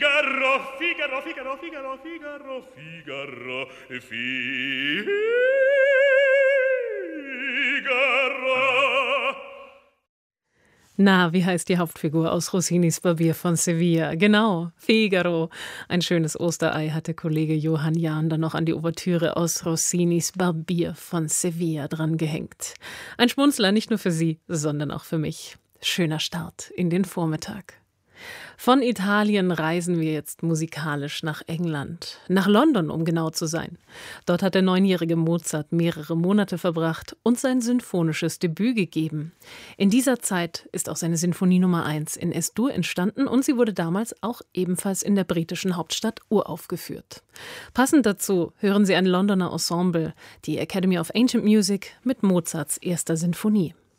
Figaro, Figaro, Figaro, Figaro, Figaro, Figaro, Figaro. Na, wie heißt die Hauptfigur aus Rossinis Barbier von Sevilla? Genau, Figaro. Ein schönes Osterei hatte Kollege Johann Jahn dann noch an die Ouvertüre aus Rossinis Barbier von Sevilla dran gehängt. Ein Schmunzler nicht nur für Sie, sondern auch für mich. Schöner Start in den Vormittag. Von Italien reisen wir jetzt musikalisch nach England, nach London, um genau zu sein. Dort hat der 9-jährige Mozart mehrere Monate verbracht und sein sinfonisches Debüt gegeben. In dieser Zeit ist auch seine Sinfonie Nummer 1 in S-Dur entstanden und sie wurde damals auch ebenfalls in der britischen Hauptstadt uraufgeführt. Passend dazu hören Sie ein Londoner Ensemble, die Academy of Ancient Music mit Mozarts erster Sinfonie.